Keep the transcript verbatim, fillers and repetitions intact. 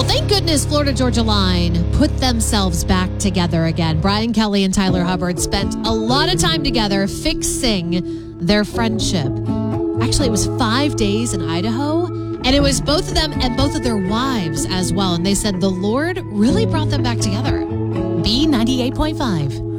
Well, thank goodness Florida Georgia Line put themselves back together again. Brian Kelly and Tyler Hubbard spent a lot of time together fixing their friendship. Actually, it was five days in Idaho, and it was both of them and both of their wives as well. And they said the Lord really brought them back together. B ninety-eight point five.